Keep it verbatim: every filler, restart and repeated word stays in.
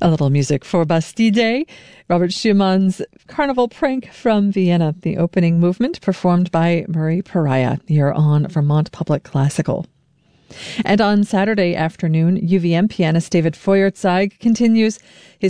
A little music for Bastide, Robert Schumann's Carnival Prank from Vienna, the opening movement performed by Murray Pariah here on Vermont Public Classical. And on Saturday afternoon, U V M pianist David Feuerzeig continues his